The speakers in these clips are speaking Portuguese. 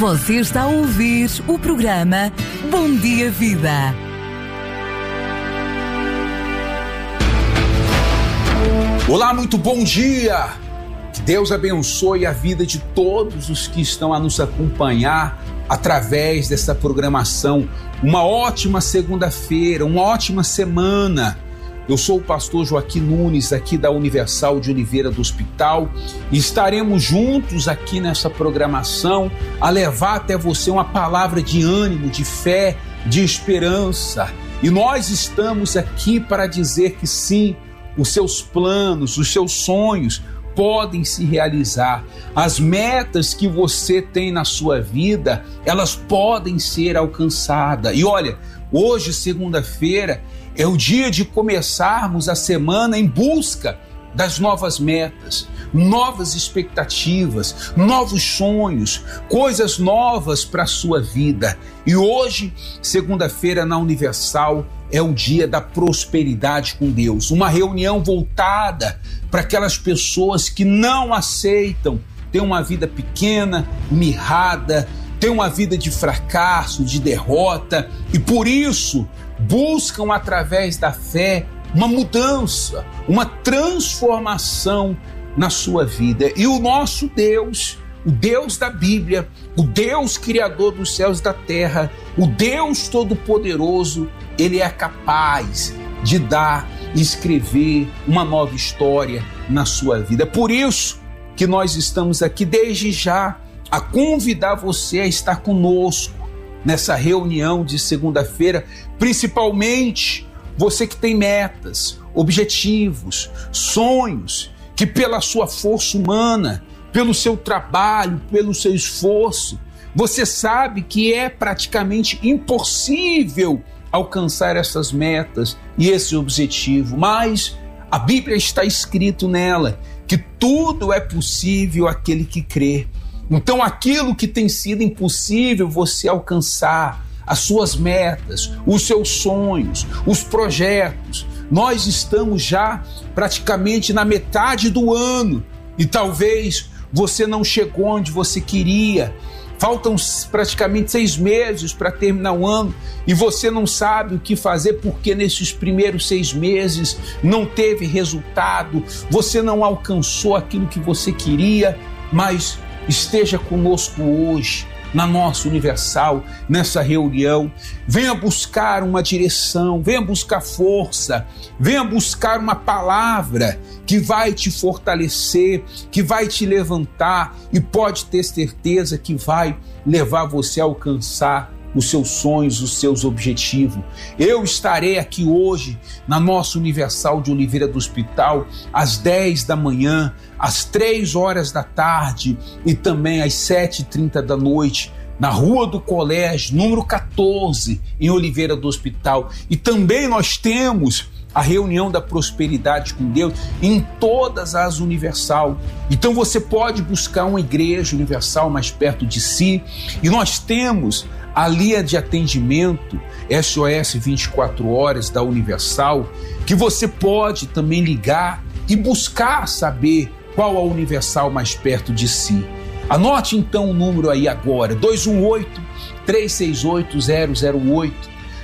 Você está a ouvir o programa Bom Dia Vida. Olá, muito bom dia! Que Deus abençoe a vida de todos os que estão a nos acompanhar através dessa programação. Uma ótima segunda-feira, uma ótima semana. Eu sou o pastor Joaquim Nunes, aqui da Universal de Oliveira do Hospital, e estaremos juntos aqui nessa programação a levar até você uma palavra de ânimo, de fé, de esperança. E nós estamos aqui para dizer que sim, os seus planos, os seus sonhos podem se realizar. As metas que você tem na sua vida, elas podem ser alcançadas. E olha, hoje, segunda-feira, é o dia de começarmos a semana em busca das novas metas, novas expectativas, novos sonhos, coisas novas para a sua vida. E hoje, segunda-feira, na Universal, é o dia da prosperidade com Deus. Uma reunião voltada para aquelas pessoas que não aceitam ter uma vida pequena, mirrada, ter uma vida de fracasso, de derrota, e por isso buscam através da fé uma mudança, uma transformação na sua vida. E o nosso Deus, o Deus da Bíblia, o Deus criador dos céus e da terra, o Deus todo-poderoso, Ele é capaz de dar e escrever uma nova história na sua vida. Por isso que nós estamos aqui desde já a convidar você a estar conosco nessa reunião de segunda-feira, principalmente você que tem metas, objetivos, sonhos, que pela sua força humana, pelo seu trabalho, pelo seu esforço, você sabe que é praticamente impossível alcançar essas metas e esse objetivo, mas a Bíblia está escrito nela que tudo é possível àquele que crê. Então aquilo que tem sido impossível você alcançar, as suas metas, os seus sonhos, os projetos, nós estamos já praticamente na metade do ano e talvez você não chegou onde você queria. Faltam praticamente 6 meses para terminar o ano e você não sabe o que fazer porque nesses primeiros 6 meses não teve resultado, você não alcançou aquilo que você queria, mas esteja conosco hoje na nossa Universal, nessa reunião. Venha buscar uma direção, venha buscar força, venha buscar uma palavra que vai te fortalecer, que vai te levantar e pode ter certeza que vai levar você a alcançar os seus sonhos, os seus objetivos. Eu estarei aqui hoje na nossa Universal de Oliveira do Hospital às 10 da manhã, às 3 horas da tarde e também às 7h30 da noite, na Rua do Colégio, número 14, em Oliveira do Hospital. E também nós temos a reunião da prosperidade com Deus em todas as Universal. Então você pode buscar uma igreja Universal mais perto de si. E nós temos a linha de atendimento SOS 24 horas da Universal, que você pode também ligar e buscar saber qual a Universal mais perto de si. Anote então o número aí agora, 218-368-008,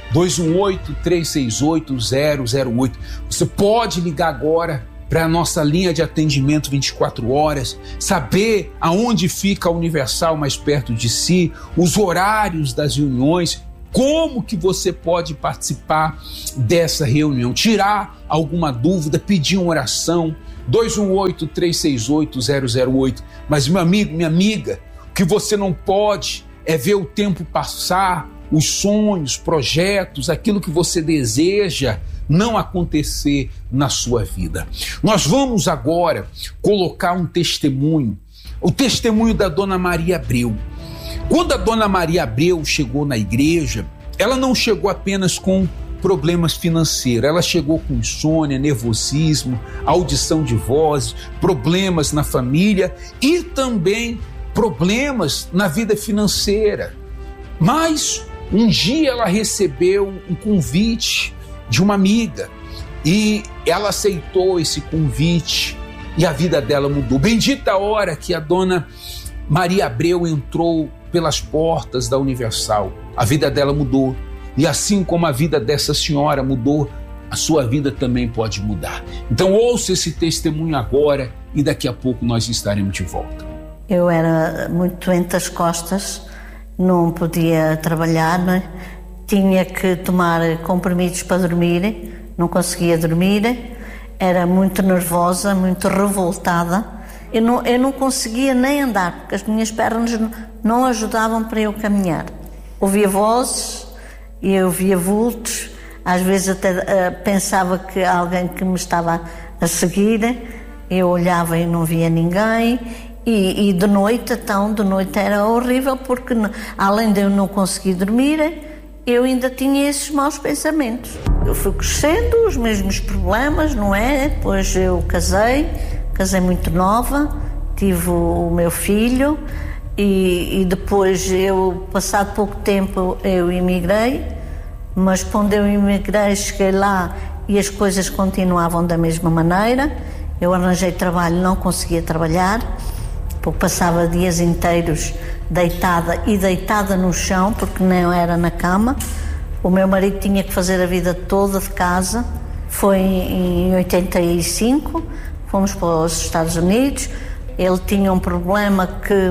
218-368-008. Você pode ligar agora para a nossa linha de atendimento 24 horas, saber aonde fica a Universal mais perto de si, os horários das reuniões, como que você pode participar dessa reunião, tirar alguma dúvida, pedir uma oração, 218-368-008. Mas meu amigo, minha amiga, o que você não pode é ver o tempo passar, os sonhos, projetos, aquilo que você deseja não acontecer na sua vida. Nós vamos agora colocar um testemunho, o testemunho da Dona Maria Abreu. Quando a Dona Maria Abreu chegou na igreja, ela não chegou apenas com problemas financeiros, ela chegou com insônia, nervosismo, audição de voz, problemas na família e também problemas na vida financeira. Mas um dia ela recebeu um convite de uma amiga e ela aceitou esse convite e a vida dela mudou. Bendita a hora que a Dona Maria Abreu entrou pelas portas da Universal. A vida dela mudou. E assim como a vida dessa senhora mudou, a sua vida também pode mudar. Então ouça esse testemunho agora e daqui a pouco nós estaremos de volta. Eu era muito doente das costas, não podia trabalhar, né? Tinha que tomar comprimidos para dormir, não conseguia dormir, era muito nervosa, muito revoltada. Eu não conseguia nem andar, porque as minhas pernas não ajudavam para eu caminhar. Ouvia vozes, eu via vultos, às vezes até pensava que alguém que me estava a seguir, eu olhava e não via ninguém, e de noite era horrível, porque além de eu não conseguir dormir, eu ainda tinha esses maus pensamentos. Eu fui crescendo, os mesmos problemas, não é? Depois eu casei muito nova, tive o meu filho, e depois passado pouco tempo, eu emigrei, mas quando eu emigrei, cheguei lá e as coisas continuavam da mesma maneira. Eu arranjei trabalho, não conseguia trabalhar, porque passava dias inteiros deitada no chão, porque não era na cama. O meu marido tinha que fazer a vida toda de casa. Foi em 85, fomos para os Estados Unidos. Ele tinha um problema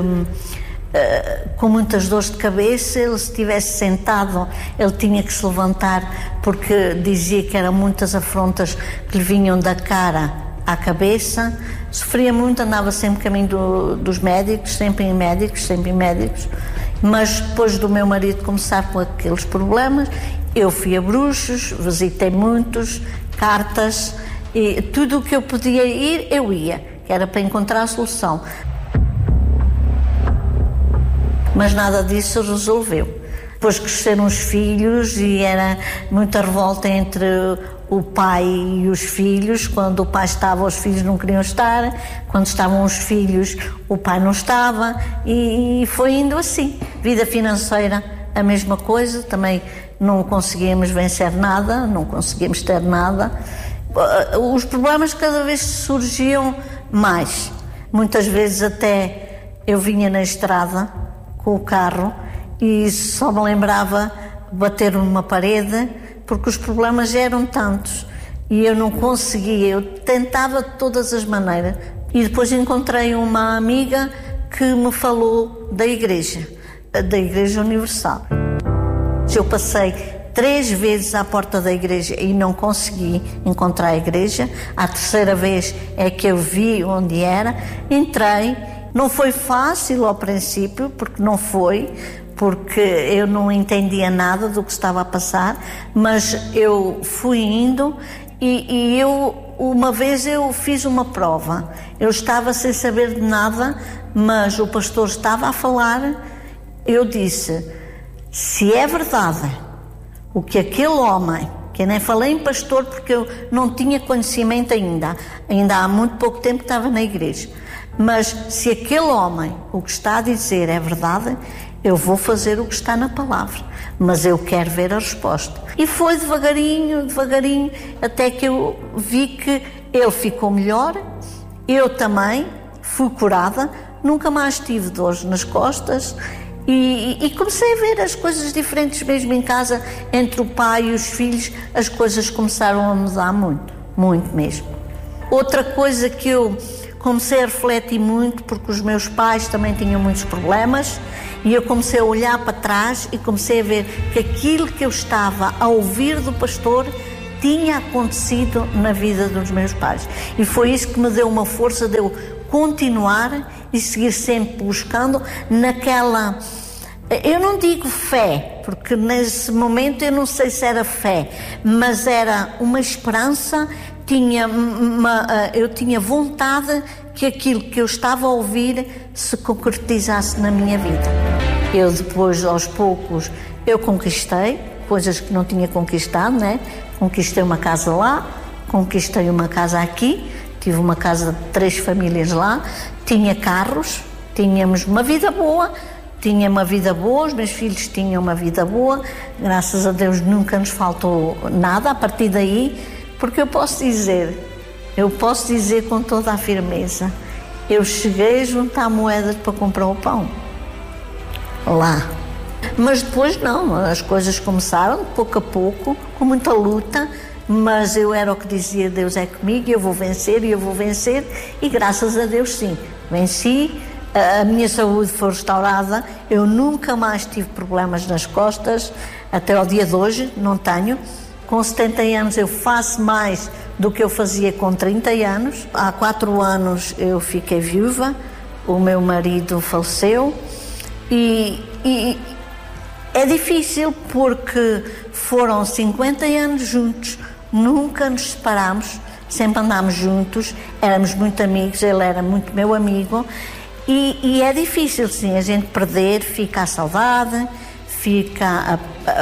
com muitas dores de cabeça. Ele, se estivesse sentado, ele tinha que se levantar, porque dizia que eram muitas afrontas que lhe vinham da cara à cabeça. Sofria muito, andava sempre caminho dos médicos, sempre em médicos. Mas depois do meu marido começar com aqueles problemas, eu fui a bruxos, visitei muitos, cartas, e tudo o que eu podia ir, eu ia, que era para encontrar a solução. Mas nada disso resolveu. Depois cresceram os filhos e era muita revolta entre o pai e os filhos. Quando o pai estava, os filhos não queriam estar. Quando estavam os filhos, o pai não estava. E foi indo assim. Vida financeira, a mesma coisa. Também não conseguíamos vencer nada, não conseguíamos ter nada. Os problemas cada vez surgiam mais. Muitas vezes até eu vinha na estrada com o carro e só me lembrava bater numa parede, porque os problemas eram tantos e eu não conseguia. Eu tentava de todas as maneiras. E depois encontrei uma amiga que me falou da Igreja Universal. Eu passei 3 vezes à porta da igreja e não consegui encontrar a igreja. A terceira vez é que eu vi onde era. Entrei. Não foi fácil ao princípio, porque eu não entendia nada do que estava a passar, mas eu fui indo e uma vez eu fiz uma prova. Eu estava sem saber de nada, mas o pastor estava a falar. Eu disse: se é verdade o que aquele homem, que eu nem falei em pastor porque eu não tinha conhecimento ainda há muito pouco tempo que estava na igreja, mas se aquele homem, o que está a dizer é verdade, eu vou fazer o que está na palavra, mas eu quero ver a resposta. E foi devagarinho, até que eu vi que ele ficou melhor, eu também fui curada, nunca mais tive dores nas costas e comecei a ver as coisas diferentes mesmo em casa, entre o pai e os filhos, as coisas começaram a mudar muito, muito mesmo. Outra coisa que eu comecei a refletir muito, porque os meus pais também tinham muitos problemas, e eu comecei a olhar para trás e comecei a ver que aquilo que eu estava a ouvir do pastor tinha acontecido na vida dos meus pais. E foi isso que me deu uma força de eu continuar e seguir sempre buscando naquela... Eu não digo fé, porque nesse momento eu não sei se era fé, mas era uma esperança. Eu tinha vontade que aquilo que eu estava a ouvir se concretizasse na minha vida. Eu depois, aos poucos, eu conquistei coisas que não tinha conquistado, né? Conquistei uma casa lá, conquistei uma casa aqui, tive uma casa de 3 famílias lá, tinha carros, tínhamos uma vida boa, os meus filhos tinham uma vida boa, graças a Deus nunca nos faltou nada a partir daí. Porque eu posso dizer com toda a firmeza eu cheguei a juntar moedas para comprar o pão lá. Mas depois não, as coisas começaram pouco a pouco, com muita luta, mas eu era o que dizia: Deus é comigo, eu vou vencer, e graças a Deus sim, venci. A minha saúde foi restaurada, eu nunca mais tive problemas nas costas, até ao dia de hoje não tenho. Com 70 anos eu faço mais do que eu fazia com 30 anos. Há 4 anos eu fiquei viúva, o meu marido faleceu e é difícil porque foram 50 anos juntos, nunca nos separámos, sempre andámos juntos, éramos muito amigos, ele era muito meu amigo. E é difícil, sim, a gente perder, fica a saudade, fica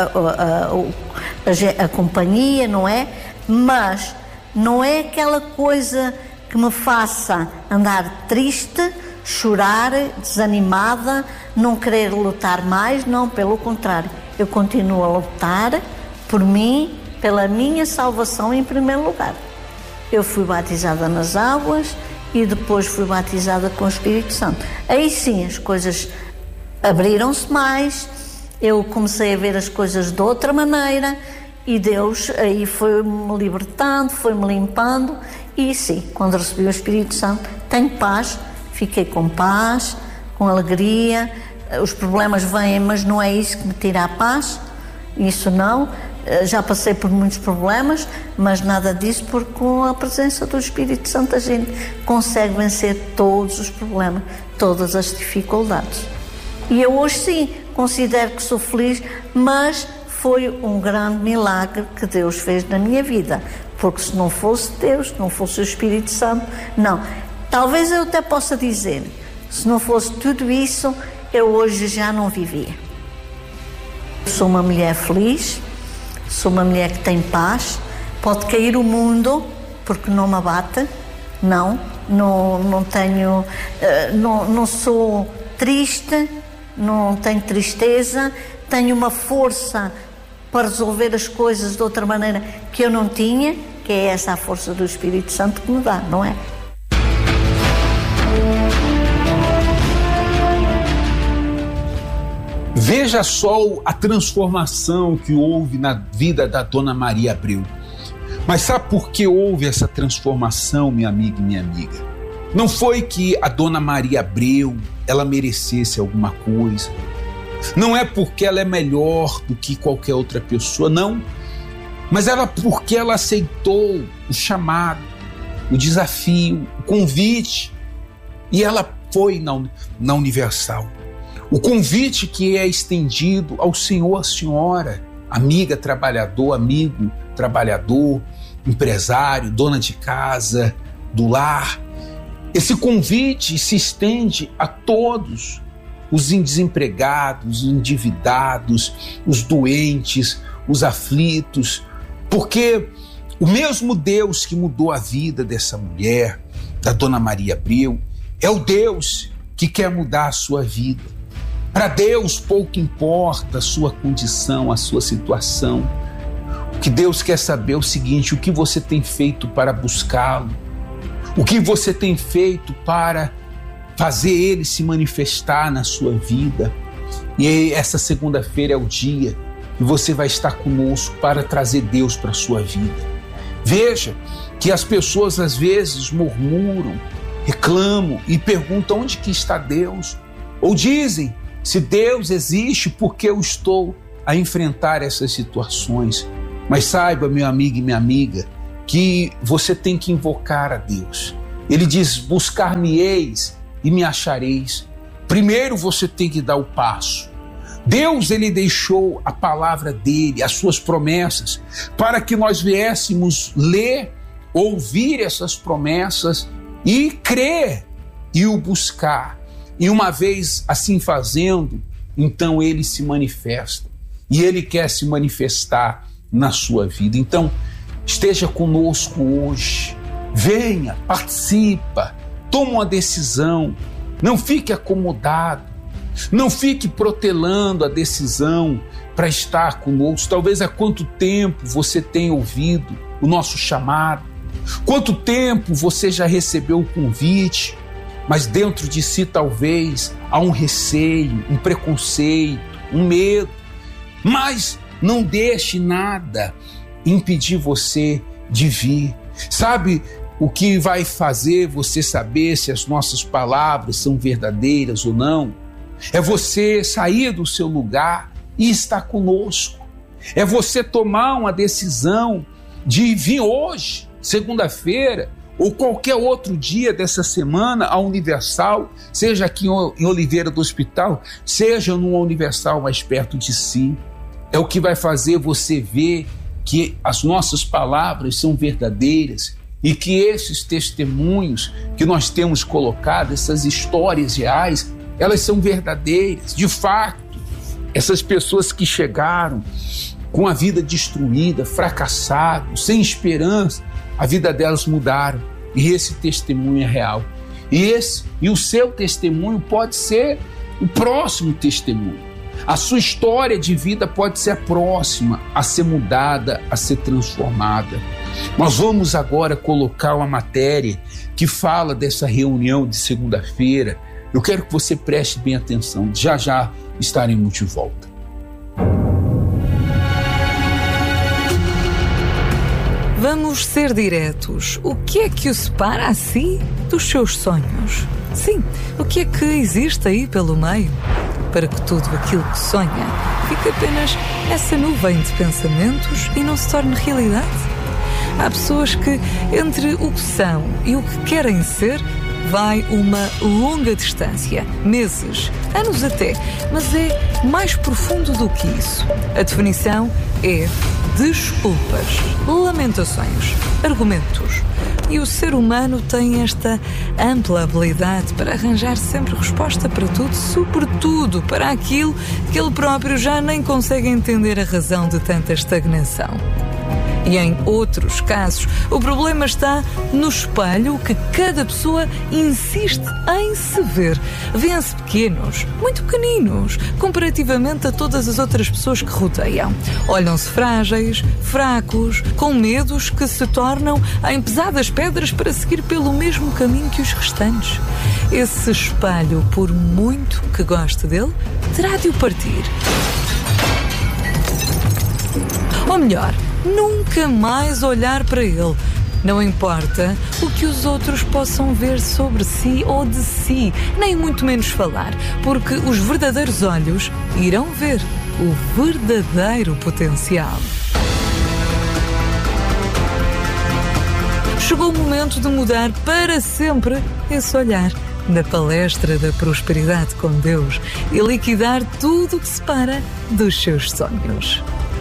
a companhia, não é? Mas não é aquela coisa que me faça andar triste, chorar, desanimada, não querer lutar mais, não, pelo contrário. Eu continuo a lutar por mim, pela minha salvação em primeiro lugar. Eu fui batizada nas águas e depois fui batizada com o Espírito Santo. Aí sim as coisas abriram-se mais, eu comecei a ver as coisas de outra maneira e Deus aí foi-me libertando, foi-me limpando e sim, quando recebi o Espírito Santo, tenho paz, fiquei com paz, com alegria. Os problemas vêm, mas não é isso que me tira a paz, isso não. Já passei por muitos problemas, mas nada disso, porque com a presença do Espírito Santo a gente consegue vencer todos os problemas, todas as dificuldades. E eu hoje sim considero que sou feliz, mas foi um grande milagre que Deus fez na minha vida, porque se não fosse Deus, não fosse o Espírito Santo, não. Talvez eu até possa dizer, se não fosse tudo isso, eu hoje já não vivia. Sou uma mulher feliz, sou uma mulher que tem paz. Pode cair o mundo porque não me abate, não tenho, não sou triste, não tenho tristeza, tenho uma força para resolver as coisas de outra maneira que eu não tinha, que é essa a força do Espírito Santo que me dá, não é? Veja só a transformação que houve na vida da Dona Maria Abreu. Mas sabe por que houve essa transformação, minha amiga e minha amiga? Não foi que a Dona Maria Abreu, ela merecesse alguma coisa. Não é porque ela é melhor do que qualquer outra pessoa, não. Mas era porque ela aceitou o chamado, o desafio, o convite. E ela foi na Universal. O convite que é estendido ao senhor, à senhora, amiga, trabalhador, amigo, trabalhador, empresário, dona de casa, do lar. Esse convite se estende a todos os desempregados, os endividados, os doentes, os aflitos, porque o mesmo Deus que mudou a vida dessa mulher, da Dona Maria Abreu, é o Deus que quer mudar a sua vida. Para Deus pouco importa a sua condição, a sua situação. O que Deus quer saber é o seguinte: o que você tem feito para buscá-lo? O que você tem feito para fazer Ele se manifestar na sua vida? E essa segunda-feira é o dia que você vai estar conosco para trazer Deus para a sua vida. Veja que as pessoas às vezes murmuram, reclamam e perguntam onde que está Deus? Ou dizem: se Deus existe, por que eu estou a enfrentar essas situações? Mas saiba, meu amigo e minha amiga, que você tem que invocar a Deus. Ele diz: buscar-me-eis e me achareis. Primeiro você tem que dar o passo. Deus, ele deixou a palavra dele, as suas promessas, para que nós viéssemos ler, ouvir essas promessas e crer e o buscar. E uma vez assim fazendo, então ele se manifesta. E ele quer se manifestar na sua vida. Então, esteja conosco hoje. Venha, participa, toma uma decisão. Não fique acomodado. Não fique protelando a decisão para estar conosco. Talvez há quanto tempo você tem ouvido o nosso chamado? Quanto tempo você já recebeu o convite? mas dentro de si talvez há um receio, um preconceito, um medo. Mas não deixe nada impedir você de vir. Sabe o que vai fazer você saber se as nossas palavras são verdadeiras ou não? É você sair do seu lugar e estar conosco. É você tomar uma decisão de vir hoje, segunda-feira, ou qualquer outro dia dessa semana, a Universal, seja aqui em Oliveira do Hospital, seja numa Universal mais perto de si. É o que vai fazer você ver que as nossas palavras são verdadeiras e que esses testemunhos que nós temos colocado, essas histórias reais, elas são verdadeiras. De fato, essas pessoas que chegaram com a vida destruída, fracassado, sem esperança, a vida delas mudaram. E esse testemunho é real. E o seu testemunho pode ser o próximo testemunho. A sua história de vida pode ser a próxima a ser mudada, a ser transformada. Nós vamos agora colocar uma matéria que fala dessa reunião de segunda-feira. Eu quero que você preste bem atenção. Já já estaremos de volta. Vamos ser diretos. O que é que o separa a si dos seus sonhos? Sim, o que é que existe aí pelo meio? Para que tudo aquilo que sonha fique apenas essa nuvem de pensamentos e não se torne realidade. Há pessoas que, entre o que são e o que querem ser, vai uma longa distância, meses, anos até, mas é mais profundo do que isso. A definição é desculpas, lamentações, argumentos. E o ser humano tem esta ampla habilidade para arranjar sempre resposta para tudo, sobretudo para aquilo que ele próprio já nem consegue entender a razão de tanta estagnação. E em outros casos, o problema está no espelho que cada pessoa insiste em se ver. Vêem-se pequenos, muito pequeninos, comparativamente a todas as outras pessoas que rodeiam. Olham-se frágeis, fracos, com medos que se tornam em pesadas pedras para seguir pelo mesmo caminho que os restantes. Esse espelho, por muito que goste dele, terá de o partir. Ou melhor, nunca mais olhar para ele. Não importa o que os outros possam ver sobre si ou de si, nem muito menos falar, porque os verdadeiros olhos irão ver o verdadeiro potencial. Chegou o momento de mudar para sempre esse olhar na palestra da prosperidade com Deus e liquidar tudo o que separa dos seus sonhos.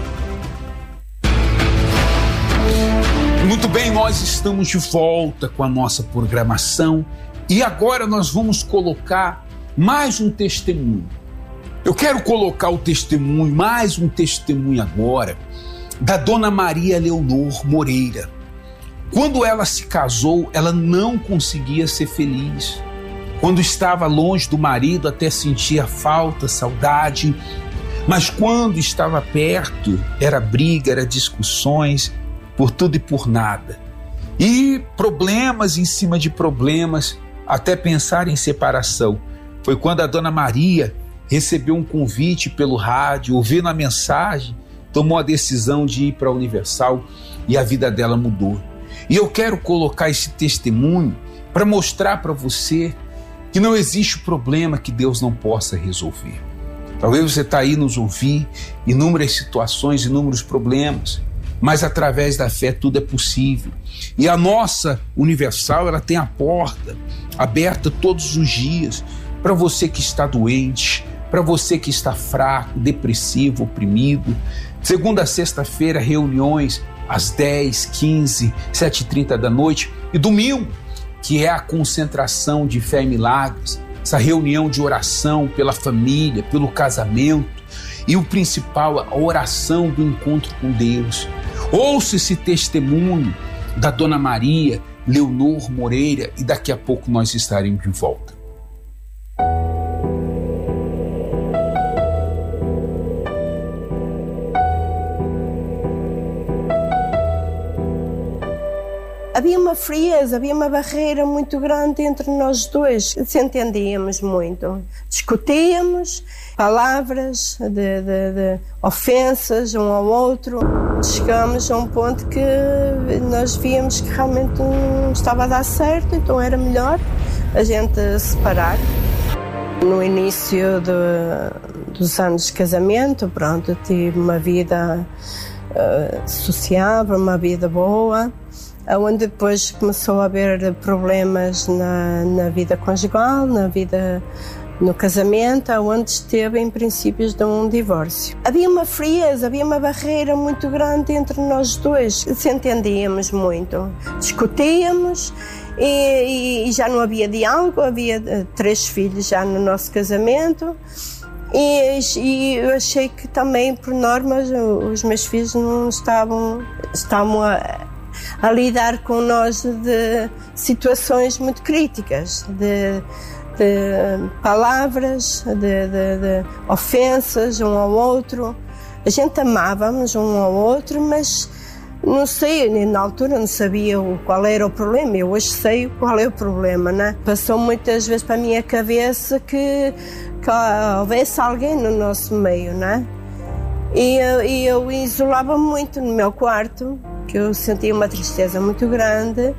Muito bem, nós estamos de volta com a nossa programação e agora nós vamos colocar mais um testemunho. Eu quero colocar mais um testemunho agora, da Dona Maria Leonor Moreira. Quando ela se casou, ela não conseguia ser feliz. Quando estava longe do marido, até sentia falta, saudade, mas quando estava perto, era briga, era discussões, por tudo e por nada. E problemas em cima de problemas, até pensar em separação. Foi quando a Dona Maria recebeu um convite pelo rádio, ouvindo a mensagem, tomou a decisão de ir para a Universal e a vida dela mudou. E eu quero colocar esse testemunho para mostrar para você que não existe problema que Deus não possa resolver. Talvez você está aí nos ouvir, inúmeras situações, inúmeros problemas, mas através da fé tudo é possível. E a nossa Universal, ela tem a porta aberta todos os dias para você que está doente, para você que está fraco, depressivo, oprimido. Segunda a sexta-feira, reuniões às 10, 15, 7h30 da noite. E domingo, que é a concentração de fé e milagres, essa reunião de oração pela família, pelo casamento. E o principal, a oração do encontro com Deus. Ouça esse testemunho da Dona Maria Leonor Moreira e daqui a pouco nós estaremos de volta. Havia uma frieza, havia uma barreira muito grande entre nós dois. Desentendíamos muito. Discutíamos palavras de ofensas um ao outro. Chegámos a um ponto que nós víamos que realmente não estava a dar certo, então era melhor a gente separar. No início dos anos de casamento, pronto, eu tive uma vida sociável, uma vida boa, onde depois começou a haver problemas na vida conjugal, no casamento, onde esteve em princípios de um divórcio. Havia uma frieza, havia uma barreira muito grande entre nós dois. Desentendíamos muito, discutíamos e já não havia diálogo. Havia 3 filhos já no nosso casamento e eu achei que também, por norma, os meus filhos não estavam a lidar com nós de situações muito críticas, de palavras, de ofensas um ao outro. A gente amávamos um ao outro, mas não sei, na altura não sabia qual era o problema. Eu hoje sei qual é o problema, né? Passou muitas vezes para a minha cabeça que houvesse alguém no nosso meio, né? E eu isolava muito no meu quarto, que eu sentia uma tristeza muito grande.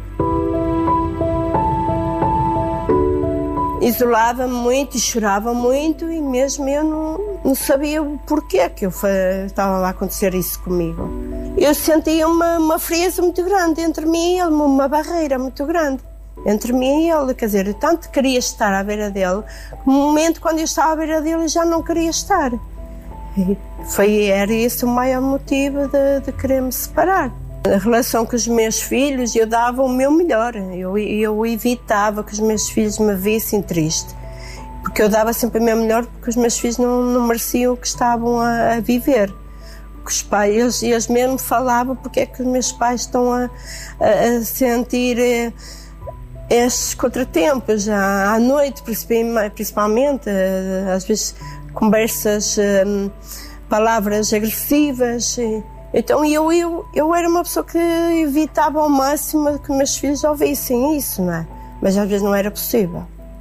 Isolava-me muito e chorava muito, e mesmo eu não sabia o porquê que estava a acontecer isso comigo. Eu sentia uma frieza muito grande entre mim e ele, uma barreira muito grande entre mim e ele. Quer dizer, eu tanto queria estar à beira dele, que no momento quando eu estava à beira dele eu já não queria estar. Era esse o maior motivo de querer me separar. A relação com os meus filhos, eu dava o meu melhor. Eu evitava que os meus filhos me vissem triste, porque eu dava sempre o meu melhor, porque os meus filhos não mereciam o que estavam a viver. Os pais, eles mesmo falavam porque é que os meus pais estão a sentir estes contratempos à noite, principalmente, às vezes conversas, palavras agressivas. Então eu era uma pessoa que evitava ao máximo que meus filhos ouvissem isso, não é? Mas às vezes não era possível.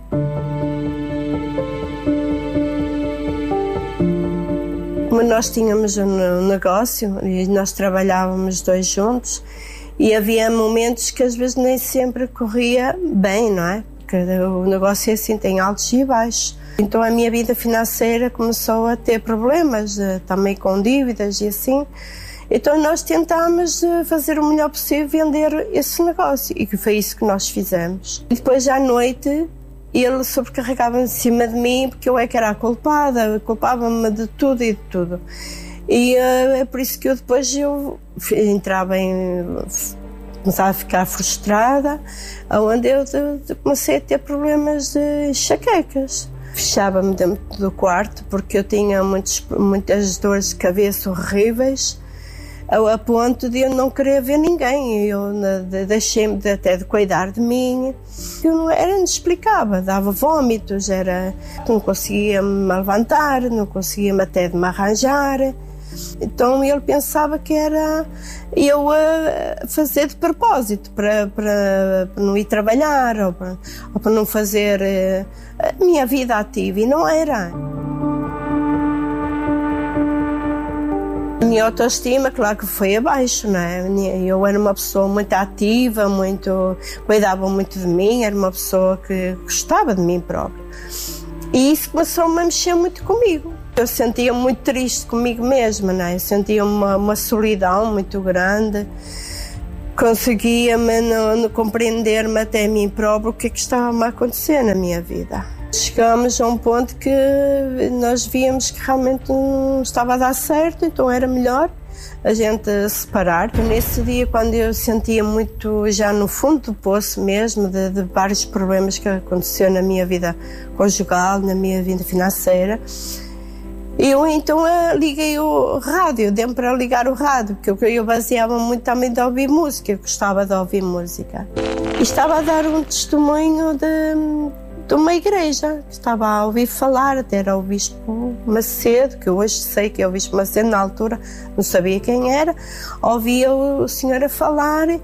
Como nós tínhamos um negócio e nós trabalhávamos 2 juntos, e havia momentos que às vezes nem sempre corria bem, não é? Porque o negócio é assim, tem altos e baixos. Então a minha vida financeira começou a ter problemas, também com dívidas e assim. Então nós tentámos fazer o melhor possível, vender esse negócio, e que foi isso que nós fizemos. E depois à noite ele sobrecarregava-me em cima de mim, porque eu é que era a culpada, culpava-me de tudo e de tudo. E é por isso que eu depois começava a ficar frustrada, onde eu comecei a ter problemas de enxaquecas. Fechava-me dentro do quarto porque eu tinha muitas dores de cabeça horríveis, a ponto de eu não querer ver ninguém. Eu deixei-me até de cuidar de mim. Eu não explicava, dava vômitos, não conseguia me levantar, não conseguia até de me arranjar. Então ele pensava que era eu a fazer de propósito para não ir trabalhar ou para não fazer a minha vida ativa, e não era. A minha autoestima, claro que foi abaixo, não é? Eu era uma pessoa muito ativa, cuidava muito de mim, era uma pessoa que gostava de mim própria. E isso começou-me a mexer muito comigo. Eu sentia muito triste comigo mesma, não é? Eu sentia uma solidão muito grande. Conseguia-me não compreender-me até a mim própria o que é que estava a acontecer na minha vida. Chegámos a um ponto que nós víamos que realmente não estava a dar certo, então era melhor a gente separar. Nesse dia, quando eu sentia muito já no fundo do poço mesmo, de vários problemas que aconteceram na minha vida conjugal, na minha vida financeira, eu então liguei o rádio, dei-me para ligar o rádio, porque eu baseava muito também de ouvir música, eu gostava de ouvir música. E estava a dar um testemunho de uma igreja, que estava a ouvir falar, até era o Bispo Macedo, que eu hoje sei que é o Bispo Macedo, na altura não sabia quem era. Ouvia o senhor a falar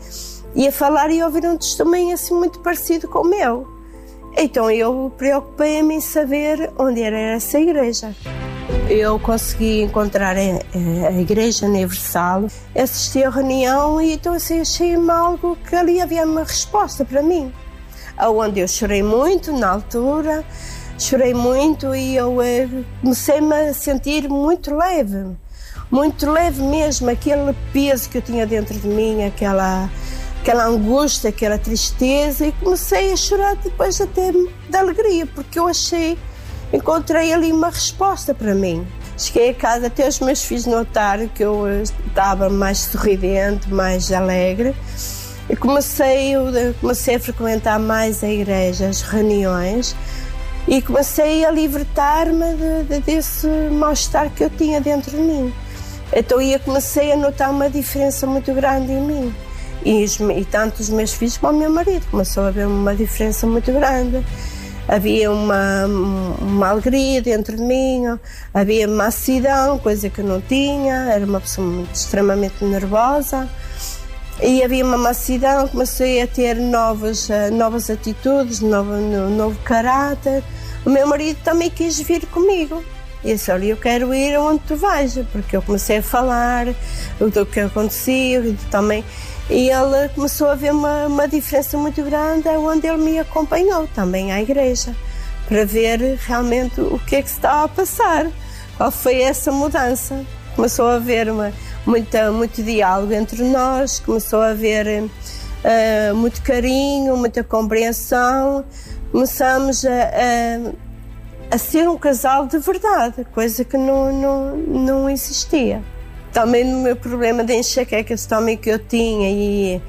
ia falar e ouvir um testemunho assim muito parecido com o meu. Então eu preocupei-me em saber onde era essa igreja. Eu consegui encontrar a Igreja Universal, assisti a reunião e então assim, achei-me algo que ali havia uma resposta para mim. Onde eu chorei muito na altura, chorei muito e eu comecei-me a sentir muito leve mesmo, aquele peso que eu tinha dentro de mim, aquela angústia, aquela tristeza, e comecei a chorar depois até de alegria, porque eu encontrei ali uma resposta para mim. Cheguei a casa, até os meus filhos notaram que eu estava mais sorridente, mais alegre, e comecei a frequentar mais a igreja, as reuniões, e comecei a libertar-me desse mal-estar que eu tinha dentro de mim. Então comecei a notar uma diferença muito grande em mim. E tanto os meus filhos como o meu marido começou a ver uma diferença muito grande. Havia uma alegria dentro de mim, havia mansidão, coisa que eu não tinha, era uma pessoa extremamente nervosa. E havia uma mansidão, comecei a ter novas atitudes, novo caráter. O meu marido também quis vir comigo. E disse, olha, eu quero ir onde tu vais, porque eu comecei a falar do que acontecia também. E ele começou a ver uma diferença muito grande, onde ele me acompanhou também à igreja, para ver realmente o que é que se estava a passar, qual foi essa mudança. Começou a haver muito diálogo entre nós, começou a haver muito carinho, muita compreensão, começamos a ser um casal de verdade, coisa que não existia. Também no meu problema de enxaquecas também que eu tinha e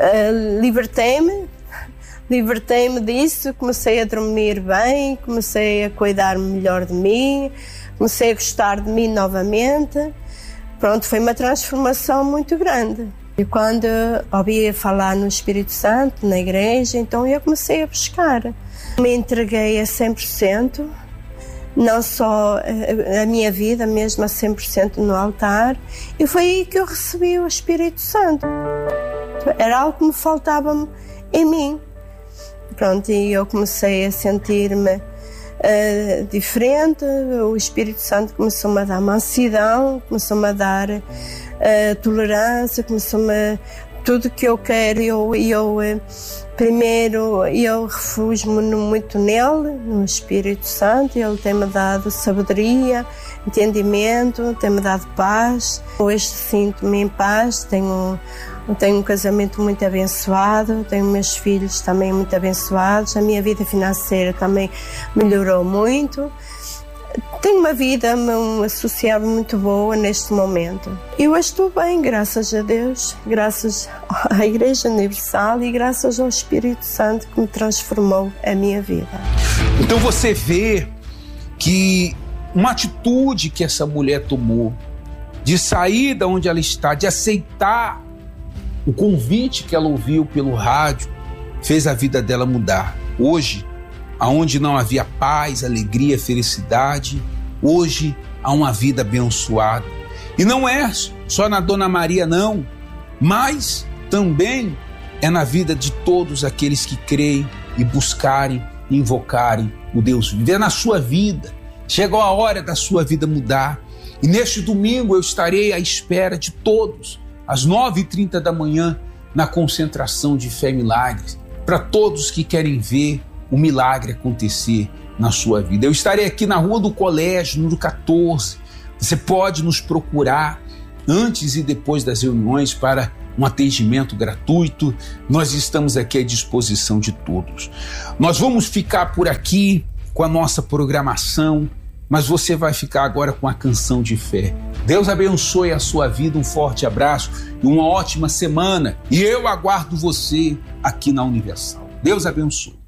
libertei-me disso, comecei a dormir bem, comecei a cuidar melhor de mim, comecei a gostar de mim novamente. Pronto, foi uma transformação muito grande. E quando ouvia falar no Espírito Santo, na igreja, então eu comecei a buscar. Me entreguei a 100%. Não só a minha vida, mesmo a 100% no altar, e foi aí que eu recebi o Espírito Santo. Era algo que me faltava em mim. Pronto, e eu comecei a sentir-me diferente, o Espírito Santo começou-me a dar mansidão, começou-me a dar tolerância, começou-me tudo que eu quero. Primeiro, eu refugio-me muito nele, no Espírito Santo. Ele tem-me dado sabedoria, entendimento, tem-me dado paz. Hoje sinto-me em paz, tenho um casamento muito abençoado, tenho meus filhos também muito abençoados, a minha vida financeira também melhorou muito. Tenho uma vida social muito boa neste momento. Eu estou bem, graças a Deus, graças à Igreja Universal e graças ao Espírito Santo que me transformou a minha vida. Então você vê que uma atitude que essa mulher tomou, de sair da onde ela está, de aceitar o convite que ela ouviu pelo rádio, fez a vida dela mudar. Hoje, aonde não havia paz, alegria, felicidade, hoje há uma vida abençoada. E não é só na Dona Maria, não, mas também é na vida de todos aqueles que creem e buscarem, invocarem o Deus vivo. É na sua vida. Chegou a hora da sua vida mudar. E neste domingo eu estarei à espera de todos, às 9h30 da manhã, na concentração de Fé e Milagres, para todos que querem ver o milagre acontecer na sua vida. Eu estarei aqui na Rua do Colégio, número 14. Você pode nos procurar antes e depois das reuniões para um atendimento gratuito. Nós estamos aqui à disposição de todos. Nós vamos ficar por aqui com a nossa programação, mas você vai ficar agora com a canção de fé. Deus abençoe a sua vida, um forte abraço e uma ótima semana. E eu aguardo você aqui na Universal. Deus abençoe.